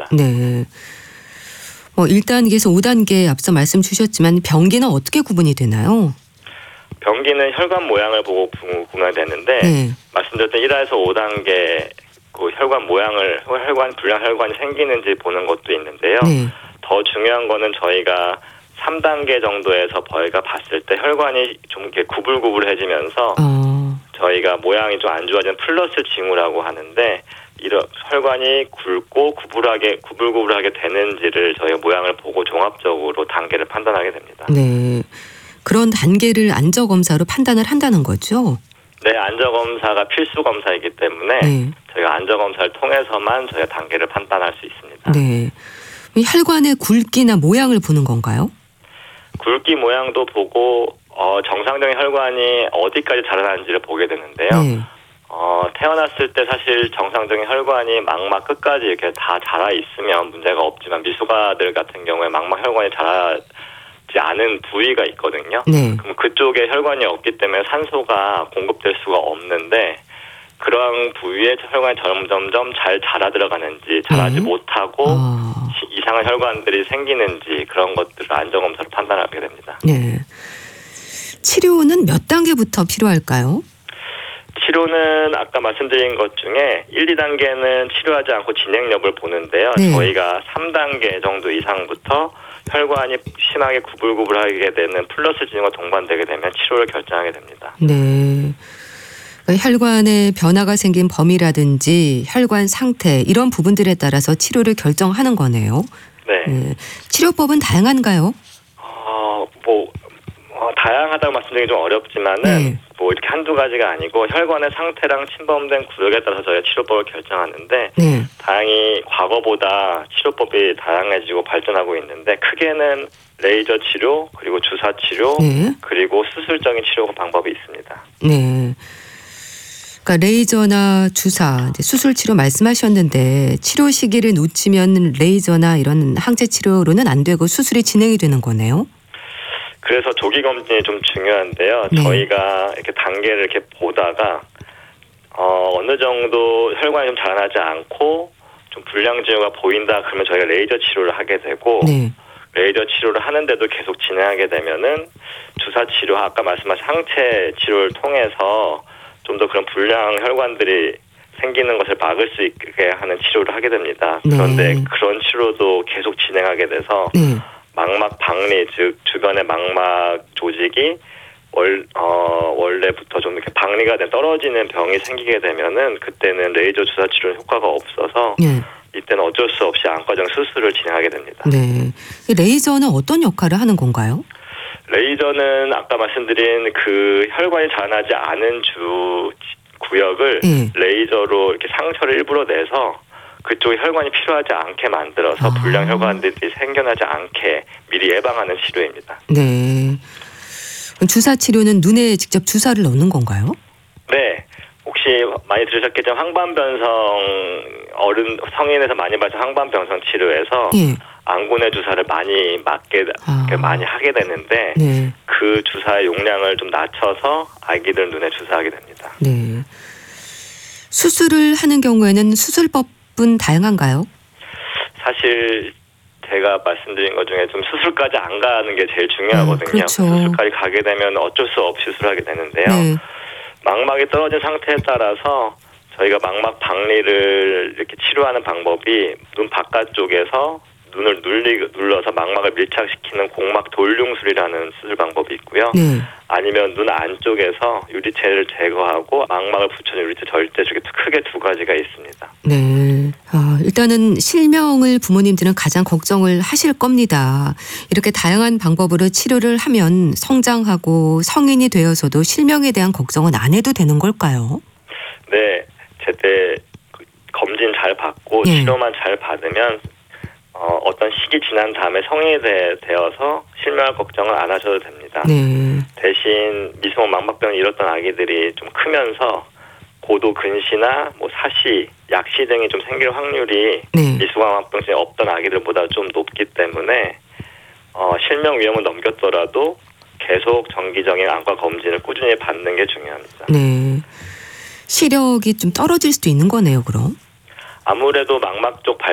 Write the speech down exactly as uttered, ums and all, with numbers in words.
됩니다. 네. 뭐 일 단계에서 오 단계 앞서 말씀 주셨지만 병기는 어떻게 구분이 되나요? 병기는 혈관 모양을 보고 구분이 되는데 네. 말씀드렸던 일에서 오 단계 그 혈관 모양을 혈관 불량 혈관이 생기는지 보는 것도 있는데요. 네. 더 중요한 거는 저희가 삼 단계 정도에서 저희가 봤을 때 혈관이 좀 이렇게 구불구불해지면서 어. 저희가 모양이 좀 안 좋아지는 플러스 징후라고 하는데 이런 혈관이 굵고 구불하게 구불구불하게 되는지를 저희가 모양을 보고 종합적으로 단계를 판단하게 됩니다. 네. 그런 단계를 안저 검사로 판단을 한다는 거죠? 네, 안저 검사가 필수 검사이기 때문에 네. 저희가 안저 검사를 통해서만 저희가 단계를 판단할 수 있습니다. 네. 혈관의 굵기나 모양을 보는 건가요? 굵기 모양도 보고 어, 정상적인 혈관이 어디까지 자라나는지를 보게 되는데요. 네. 어, 태어났을 때 사실 정상적인 혈관이 망막 끝까지 이렇게 다 자라 있으면 문제가 없지만 미숙아들 같은 경우에 망막 혈관이 자라지 않은 부위가 있거든요. 네. 그럼 그쪽에 혈관이 없기 때문에 산소가 공급될 수가 없는데 그러한 부위에 혈관이 점점점 잘 자라 들어가는지 자라지 네. 못하고 어. 이상한 혈관들이 생기는지 그런 것들을 안저검사로 판단하게 됩니다. 네. 치료는 몇 단계부터 필요할까요? 치료는 아까 말씀드린 것 중에 일, 이 단계는 치료하지 않고 진행 여부를 보는데요. 네. 저희가 삼 단계 정도 이상부터 혈관이 심하게 구불구불하게 되는 플러스 징후가 동반되게 되면 치료를 결정하게 됩니다. 네. 그러니까 혈관에 변화가 생긴 범위라든지 혈관 상태 이런 부분들에 따라서 치료를 결정하는 거네요. 네. 네. 치료법은 다양한가요? 어, 뭐 어, 다양하다고 말씀드리기 좀 어렵지만은 네. 뭐 이렇게 한두 가지가 아니고 혈관의 상태랑 침범된 구역에 따라서 저희가 치료법을 결정하는데 네. 다행히 과거보다 치료법이 다양해지고 발전하고 있는데 크게는 레이저 치료 그리고 주사 치료 네. 그리고 수술적인 치료 방법이 있습니다. 네. 그러니까 레이저나 주사, 수술 치료 말씀하셨는데 치료 시기를 놓치면 레이저나 이런 항체 치료로는 안 되고 수술이 진행이 되는 거네요. 그래서 조기 검진이 좀 중요한데요. 네. 저희가 이렇게 단계를 이렇게 보다가 어, 어느 정도 혈관이 좀 자라나지 않고 좀 불량 징후가 보인다 그러면 저희가 레이저 치료를 하게 되고 네. 레이저 치료를 하는데도 계속 진행하게 되면은 주사 치료 아까 말씀하신 항체 치료를 통해서 좀 더 그런 불량 혈관들이 생기는 것을 막을 수 있게 하는 치료를 하게 됩니다. 네. 그런데 그런 치료도 계속 진행하게 돼서 네. 망막 박리 즉 주변의 망막 조직이 월, 어, 원래부터 좀 이렇게 박리가 된 떨어지는 병이 생기게 되면은 그때는 레이저 주사 치료는 효과가 없어서 네. 이때는 어쩔 수 없이 안과적 수술을 진행하게 됩니다. 네. 레이저는 어떤 역할을 하는 건가요? 레이저는 아까 말씀드린 그 혈관이 자라나지 않은 주 구역을 네. 레이저로 이렇게 상처를 일부러 내서 그쪽에 혈관이 필요하지 않게 만들어서 아. 불량 혈관들이 생겨나지 않게 미리 예방하는 치료입니다. 네. 주사 치료는 눈에 직접 주사를 넣는 건가요? 네. 혹시 많이 들으셨겠지만 항반변성 어른 성인에서 많이 받는 항반변성 치료에서 예. 안구내 주사를 많이 맞게 아. 많이 하게 되는데 네. 그 주사의 용량을 좀 낮춰서 아기들 눈에 주사하게 됩니다. 네. 수술을 하는 경우에는 수술법은 다양한가요? 사실 제가 말씀드린 것 중에 좀 수술까지 안 가는 게 제일 중요하거든요. 음, 그렇죠. 수술까지 가게 되면 어쩔 수 없이 수술하게 되는데요. 네. 망막이 떨어진 상태에 따라서 저희가 망막 박리를 이렇게 치료하는 방법이 눈 바깥쪽에서 눈을 눌리, 눌러서 망막을 밀착시키는 공막 돌융술이라는 수술 방법이 있고요. 네. 아니면 눈 안쪽에서 유리체를 제거하고 망막을 붙여준 유리체 절제 중에 크게 두 가지가 있습니다. 네. 아, 일단은 실명을 부모님들은 가장 걱정을 하실 겁니다. 이렇게 다양한 방법으로 치료를 하면 성장하고 성인이 되어서도 실명에 대한 걱정은 안 해도 되는 걸까요? 네. 제때 검진 잘 받고 네. 치료만 잘 받으면 어, 어떤 시기 지난 다음에 성인이 되, 되어서 실명할 걱정은 안 하셔도 됩니다. 네. 대신 미성원 망막병을 잃었던 아기들이 좀 크면서 고도 근시나 뭐 사시, 약시 등이 좀 생길 확률이 네. 미성원 망막병이 없던 아기들보다 좀 높기 때문에 어, 실명 위험을 넘겼더라도 계속 정기적인 안과 검진을 꾸준히 받는 게 중요합니다. 네. 시력이 좀 떨어질 수도 있는 거네요, 그럼? 아무래도 망막 쪽 발